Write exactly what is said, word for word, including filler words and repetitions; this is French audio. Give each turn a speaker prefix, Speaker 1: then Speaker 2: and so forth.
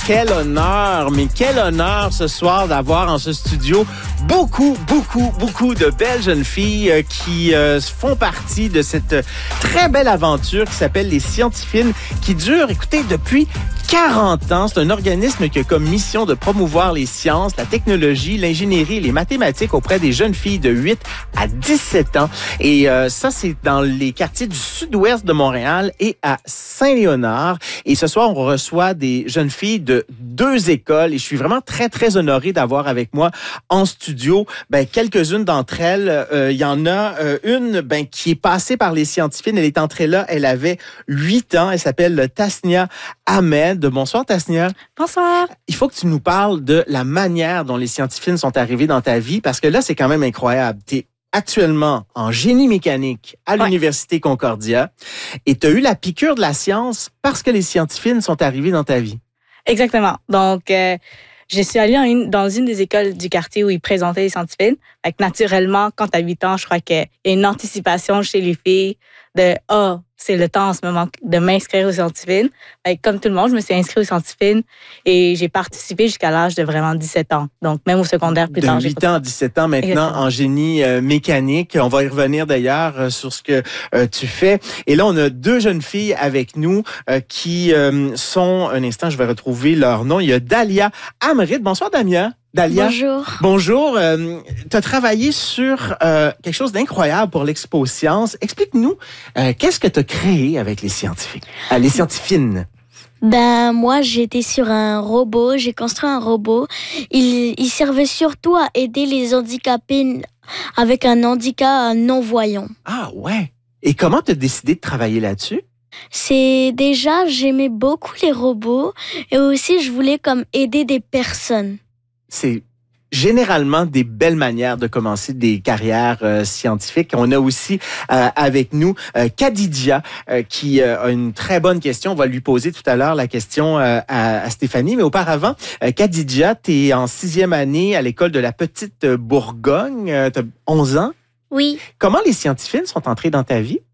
Speaker 1: quel honneur, mais quel honneur ce soir d'avoir en ce studio beaucoup, beaucoup, beaucoup de belles jeunes filles euh, qui euh, font partie de cette très belle aventure qui s'appelle les Scientifines, qui dure, écoutez, depuis quarante ans. C'est un organisme qui a comme mission de promouvoir les sciences, la technologie, l'ingénierie et les mathématiques auprès des jeunes filles de huit à dix-sept ans. Et euh, ça, c'est dans les quartiers du sud-ouest de Montréal et à Saint-Léonard. Et ce soir, on reçoit des jeunes filles de deux écoles et je suis vraiment très, très honoré d'avoir avec moi en studio ben, quelques-unes d'entre elles. Euh, il y en a euh, une ben, qui est passée par les Scientifines. Elle est entrée là, elle avait huit ans. Elle s'appelle Tasnia Ahmed. Bonsoir, Tasnia.
Speaker 2: Bonsoir.
Speaker 1: Il faut que tu nous parles de la manière dont les Scientifines sont arrivées dans ta vie, parce que là, c'est quand même incroyable. Tu es actuellement en génie mécanique à
Speaker 2: ouais.
Speaker 1: l'Université Concordia et tu as eu la piqûre de la science parce que les Scientifines sont arrivées dans ta vie.
Speaker 2: Exactement. Donc, euh, je suis allée une, dans une des écoles du quartier où ils présentaient les Scientifines. Fait que naturellement, quand tu as huit ans, je crois qu'il y a une anticipation chez les filles de « Ah, oh, c'est le temps en ce moment de m'inscrire aux Scientifines. » Comme tout le monde, je me suis inscrite aux Scientifines et j'ai participé jusqu'à l'âge de vraiment dix-sept ans. Donc, même au secondaire plus
Speaker 1: de
Speaker 2: tard.
Speaker 1: De huit ans à dix-sept ans maintenant
Speaker 2: Exactement.
Speaker 1: En génie euh, mécanique. On va y revenir d'ailleurs euh, sur ce que euh, tu fais. Et là, on a deux jeunes filles avec nous euh, qui euh, sont, un instant, je vais retrouver leur nom. Il y a Dalia Amrit. Bonsoir, Damia. Dalia.
Speaker 3: Bonjour.
Speaker 1: Bonjour. Euh, tu as travaillé sur euh, quelque chose d'incroyable pour l'Expo Science. Explique-nous, euh, qu'est-ce que tu as créé avec les scientifiques, euh, les Scientifines?
Speaker 3: Ben, moi, j'étais sur un robot. J'ai construit un robot. Il, il servait surtout à aider les handicapés avec un handicap non-voyant.
Speaker 1: Ah ouais. Et comment tu as décidé de travailler là-dessus?
Speaker 3: C'est déjà, j'aimais beaucoup les robots et aussi, je voulais comme aider des personnes.
Speaker 1: C'est généralement des belles manières de commencer des carrières euh, scientifiques. On a aussi euh, avec nous euh, Khadija euh, qui euh, a une très bonne question. On va lui poser tout à l'heure la question euh, à, à Stéphanie. Mais auparavant, euh, Khadija, tu es en sixième année à l'école de la Petite Bourgogne. Euh, tu as onze ans.
Speaker 3: Oui.
Speaker 1: Comment les Scientifines sont entrées dans ta vie?